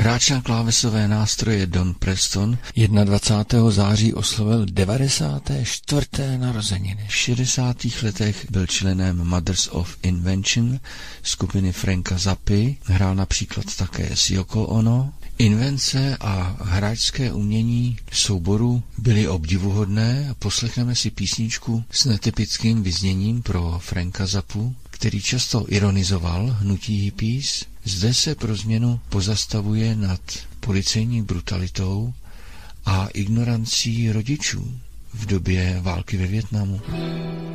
Hráč na klávesové nástroje Don Preston 21. září oslavil 94. narozeniny. V 60. letech byl členem Mothers of Invention skupiny Franka Zappy, hrál například také s Yoko Ono. Invence a hráčské umění souboru byly obdivuhodné a poslechneme si písničku s netypickým vyzněním pro Franka Zappu, který často ironizoval hnutí hippies. Zde se pro změnu pozastavuje nad policejní brutalitou a ignorancí rodičů v době války ve Vietnamu.